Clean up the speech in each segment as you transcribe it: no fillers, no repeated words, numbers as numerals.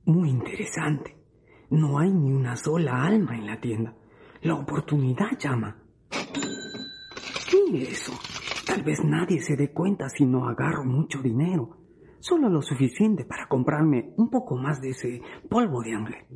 Muy interesante. No hay ni una sola alma en la tienda. La oportunidad llama. Mire eso. Tal vez nadie se dé cuenta si no agarro mucho dinero. Solo lo suficiente para comprarme un poco más de ese polvo de ángel.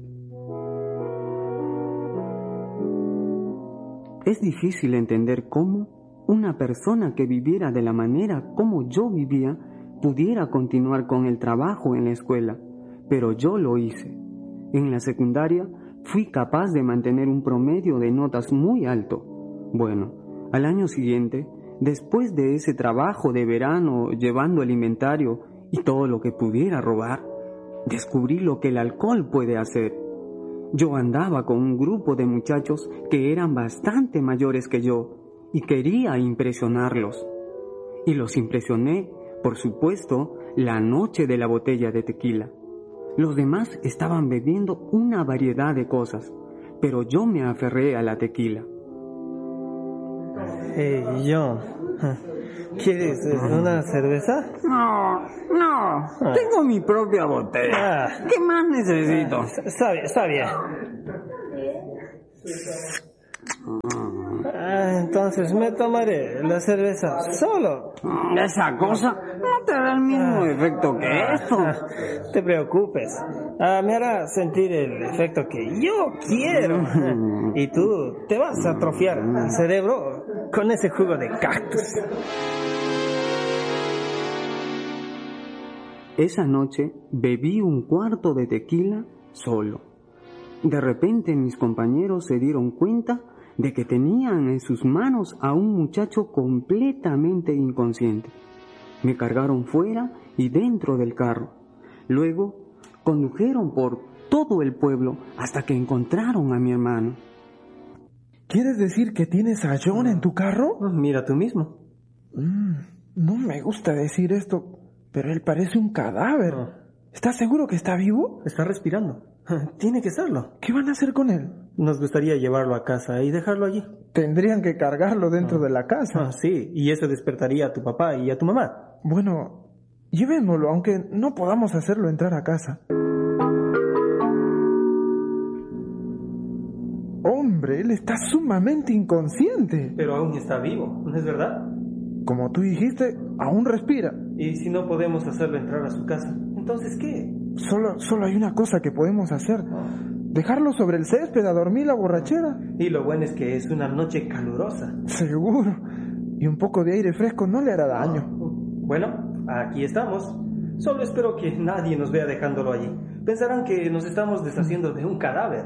Es difícil entender cómo una persona que viviera de la manera como yo vivía pudiera continuar con el trabajo en la escuela, pero yo lo hice. En la secundaria fui capaz de mantener un promedio de notas muy alto. Bueno, al año siguiente, después de ese trabajo de verano llevando el inventario y todo lo que pudiera robar, descubrí lo que el alcohol puede hacer. Yo andaba con un grupo de muchachos que eran bastante mayores que yo y quería impresionarlos. Y los impresioné, por supuesto, la noche de la botella de tequila. Los demás estaban bebiendo una variedad de cosas, pero yo me aferré a la tequila. Hey, John, ¿quieres una cerveza? No, tengo mi propia botella. ¿Qué más necesito? Está bien. Entonces me tomaré la cerveza solo. Esa cosa no te da el mismo efecto que esto. Te preocupes. Me hará sentir el efecto que yo quiero. Y tú te vas a atrofiar el cerebro con ese jugo de cactus. Esa noche bebí un cuarto de tequila solo. De repente mis compañeros se dieron cuenta de que tenían en sus manos a un muchacho completamente inconsciente. Me cargaron fuera y dentro del carro. Luego condujeron por todo el pueblo hasta que encontraron a mi hermano. ¿Quieres decir que tienes a John en tu carro? Mira tú mismo. No me gusta decir esto, pero él parece un cadáver. ¿Estás seguro que está vivo? Está respirando. Tiene que serlo. ¿Qué van a hacer con él? Nos gustaría llevarlo a casa y dejarlo allí. Tendrían que cargarlo dentro de la casa. Sí, y eso despertaría a tu papá y a tu mamá. Bueno, llevémoslo, aunque no podamos hacerlo entrar a casa. Hombre, él está sumamente inconsciente. Pero aún está vivo, ¿no es verdad? Como tú dijiste, aún respira. ¿Y si no podemos hacerlo entrar a su casa? ¿Entonces qué? Solo hay una cosa que podemos hacer. Dejarlo sobre el césped a dormir la borrachera. Y lo bueno es que es una noche calurosa. Seguro. Y un poco de aire fresco no le hará daño. Bueno, aquí estamos. Solo espero que nadie nos vea dejándolo allí. Pensarán que nos estamos deshaciendo de un cadáver.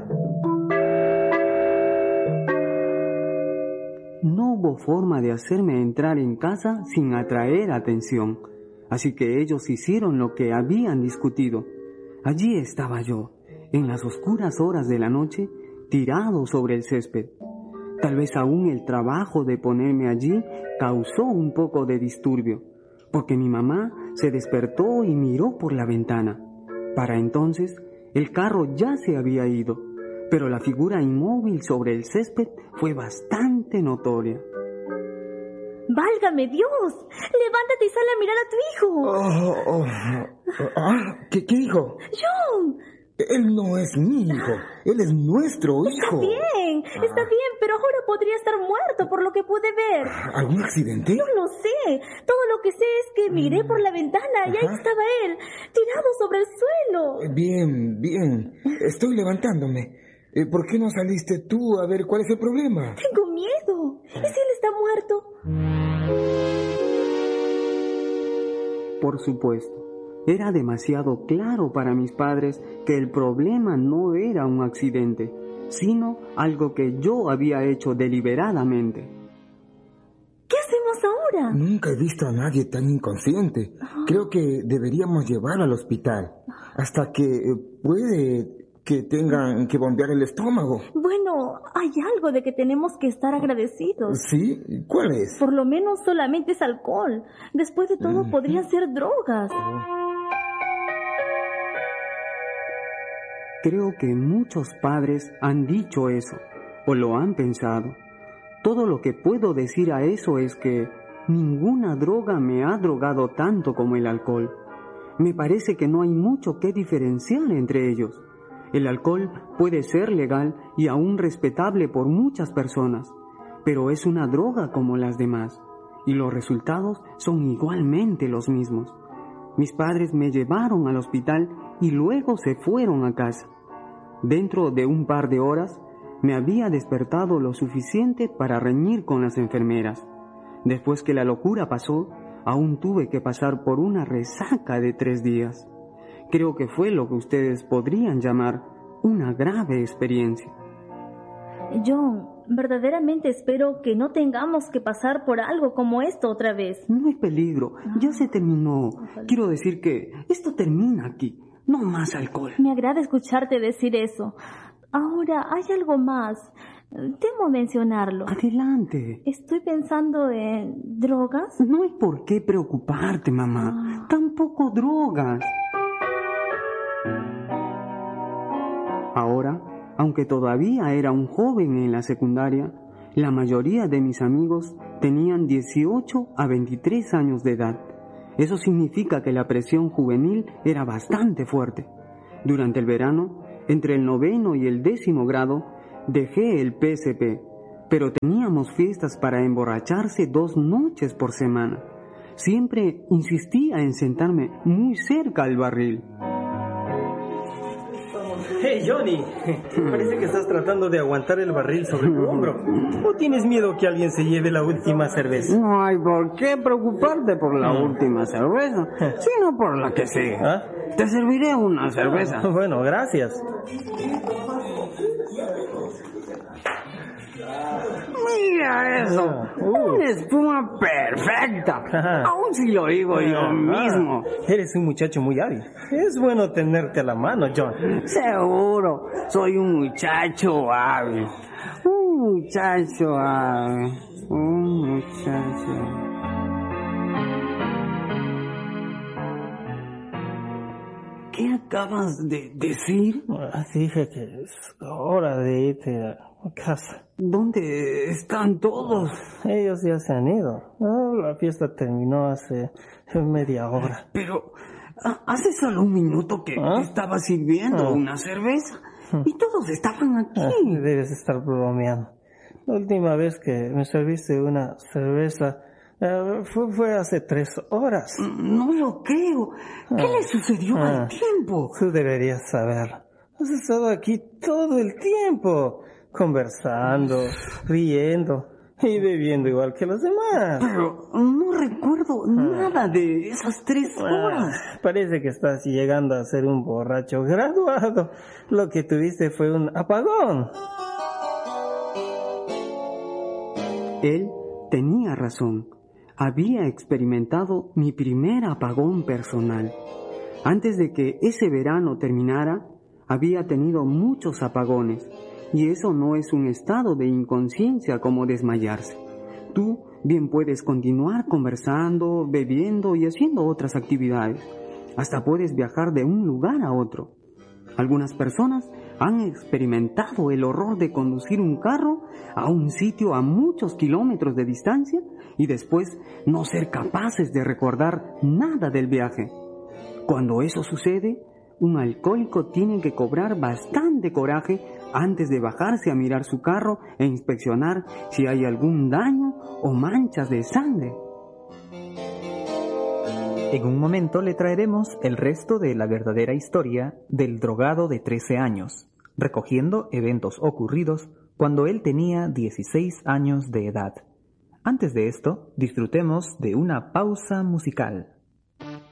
No hubo forma de hacerme entrar en casa sin atraer atención, así que ellos hicieron lo que habían discutido. Allí estaba yo, en las oscuras horas de la noche, tirado sobre el césped. Tal vez aún el trabajo de ponerme allí causó un poco de disturbio, porque mi mamá se despertó y miró por la ventana. Para entonces, el carro ya se había ido, pero la figura inmóvil sobre el césped fue bastante notoria. ¡Válgame Dios! ¡Levántate y sal a mirar a tu hijo! ¿Qué dijo? ¡John! Él no es mi hijo, él es nuestro hijo. Está bien, pero ahora podría estar muerto por lo que pude ver. ¿Algún accidente? No lo sé. Todo lo que sé es que miré por la ventana y ahí estaba él, tirado sobre el suelo. Bien. Estoy levantándome. ¿Por qué no saliste tú a ver cuál es el problema? Tengo miedo. ¿Y si él está muerto? Por supuesto, era demasiado claro para mis padres que el problema no era un accidente, sino algo que yo había hecho deliberadamente. ¿Qué hacemos ahora? Nunca he visto a nadie tan inconsciente. Creo que deberíamos llevarlo al hospital, hasta que puede que tengan que bombear el estómago. Bueno, hay algo de que tenemos que estar agradecidos. ¿Sí? ¿Cuál es? Por lo menos solamente es alcohol. Después de todo, podrían ser drogas. Creo que muchos padres han dicho eso, o lo han pensado. Todo lo que puedo decir a eso es que ninguna droga me ha drogado tanto como el alcohol. Me parece que no hay mucho que diferenciar entre ellos. El alcohol puede ser legal y aún respetable por muchas personas, pero es una droga como las demás, y los resultados son igualmente los mismos. Mis padres me llevaron al hospital y luego se fueron a casa. Dentro de un par de horas me había despertado lo suficiente para reñir con las enfermeras. Después que la locura pasó, aún tuve que pasar por una resaca de 3 días. Creo que fue lo que ustedes podrían llamar una grave experiencia. John, verdaderamente espero que no tengamos que pasar por algo como esto otra vez. No hay peligro, ya se terminó. Quiero decir que esto termina aquí, no más alcohol. Me agrada escucharte decir eso. Ahora, hay algo más. Temo mencionarlo. Adelante. Estoy pensando en drogas. No hay por qué preocuparte, mamá. Tampoco drogas. Ahora, aunque todavía era un joven en la secundaria, la mayoría de mis amigos tenían 18 a 23 años de edad. Eso significa que la presión juvenil era bastante fuerte. Durante el verano, entre el 9º y el 10º grado, dejé el PSP, pero teníamos fiestas para emborracharse 2 noches por semana. Siempre insistía en sentarme muy cerca al barril. Hey, Johnny, parece que estás tratando de aguantar el barril sobre tu hombro. ¿O tienes miedo que alguien se lleve la última cerveza? No hay por qué preocuparte por la última cerveza, sino por la que sigue. ¿Ah? Te serviré una cerveza. Bueno, gracias. Mira eso, una espuma perfecta. Aún si lo digo yo mismo. Eres un muchacho muy hábil. Es bueno tenerte a la mano, John. Seguro, soy un muchacho hábil. Un muchacho hábil. Un muchacho. ¿Qué acabas de decir? Dije que es hora de irte a casa. ¿Dónde están todos? Ellos ya se han ido. La fiesta terminó hace media hora. Pero hace solo un minuto que estaba sirviendo una cerveza y todos estaban aquí. Debes estar bromeando. La última vez que me serviste una cerveza fue hace 3 horas. No lo creo. ¿Qué le sucedió al tiempo? Tú deberías saber. Has estado aquí todo el tiempo, conversando, riendo y bebiendo igual que los demás. Pero no recuerdo nada de esas 3 horas. Parece que estás llegando a ser un borracho graduado. Lo que tuviste fue un apagón. Él tenía razón. Había experimentado mi primer apagón personal. Antes de que ese verano terminara, había tenido muchos apagones, y eso no es un estado de inconsciencia como desmayarse. Tú bien puedes continuar conversando, bebiendo y haciendo otras actividades. Hasta puedes viajar de un lugar a otro. Algunas personas han experimentado el horror de conducir un carro a un sitio a muchos kilómetros de distancia y después no ser capaces de recordar nada del viaje. Cuando eso sucede, un alcohólico tiene que cobrar bastante coraje antes de bajarse a mirar su carro e inspeccionar si hay algún daño o manchas de sangre. En un momento le traeremos el resto de la verdadera historia del drogado de 13 años, recogiendo eventos ocurridos cuando él tenía 16 años de edad. Antes de esto, disfrutemos de una pausa musical.